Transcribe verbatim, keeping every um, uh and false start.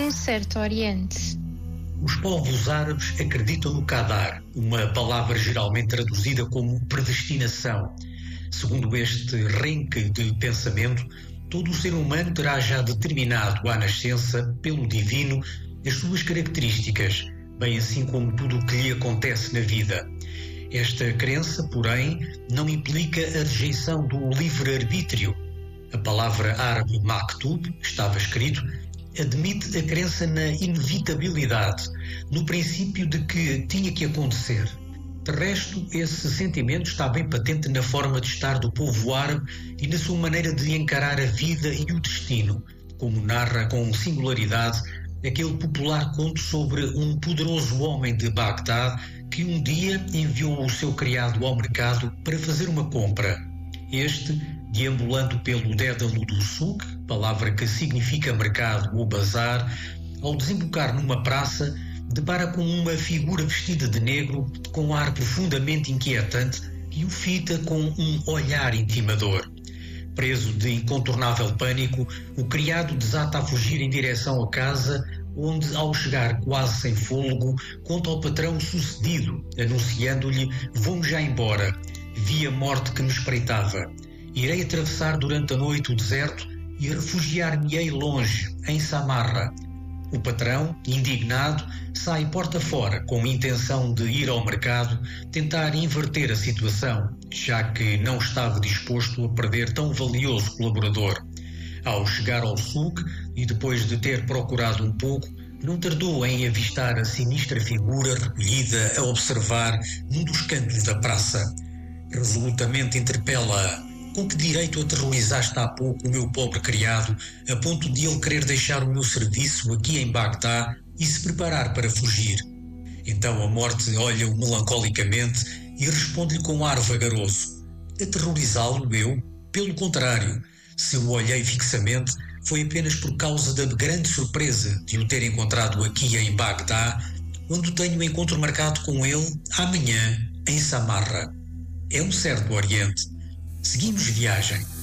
Um certo Oriente. Os povos árabes acreditam no qadar, uma palavra geralmente traduzida como predestinação. Segundo este renque de pensamento, todo o ser humano terá já determinado à nascença, pelo divino, as suas características, bem assim como tudo o que lhe acontece na vida. Esta crença, porém, não implica a rejeição do livre-arbítrio. A palavra árabe maktub, estava escrito, admite a crença na inevitabilidade, no princípio de que tinha que acontecer. De resto, esse sentimento está bem patente na forma de estar do povo árabe e na sua maneira de encarar a vida e o destino, como narra com singularidade aquele popular conto sobre um poderoso homem de Bagdá que um dia enviou o seu criado ao mercado para fazer uma compra. Este, deambulando pelo dédalo do souk, palavra que significa mercado ou bazar, ao desembocar numa praça, depara com uma figura vestida de negro com ar profundamente inquietante e o fita com um olhar intimador. Preso de incontornável pânico, o criado desata a fugir em direção à casa, onde, ao chegar quase sem fôlego, conta ao patrão o sucedido, anunciando-lhe: "Vou-me já embora. Vi a morte que me espreitava. Irei atravessar durante a noite o deserto e refugiar-me-ei longe, em Samarra." O patrão, indignado, sai porta fora com a intenção de ir ao mercado tentar inverter a situação, já que não estava disposto a perder tão valioso colaborador. Ao chegar ao souk e depois de ter procurado um pouco, não tardou em avistar a sinistra figura recolhida a observar num dos cantos da praça. Resolutamente interpela-a: "Com que direito aterrorizaste há pouco o meu pobre criado, a ponto de ele querer deixar o meu serviço aqui em Bagdá e se preparar para fugir?" Então a morte olha-o melancolicamente e responde-lhe com ar vagaroso: "Aterrorizá-lo eu? Pelo contrário, se o olhei fixamente, foi apenas por causa da grande surpresa de o ter encontrado aqui em Bagdá, onde tenho um encontro marcado com ele amanhã em Samarra." É um certo Oriente. Seguimos viagem.